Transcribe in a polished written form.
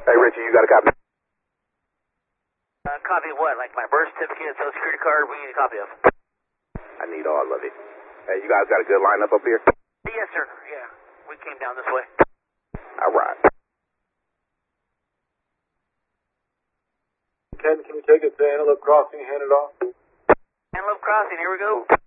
Hey, Richie, you got a copy? Copy of what? Like my birth certificate, social security card? What do you need a copy of? I need all of it. Hey, you guys got a good lineup up here? Yes, sir. Yeah. We came down this way. All right. Ken, can you take it to Antelope Crossing and hand it off? Antelope Crossing, here we go.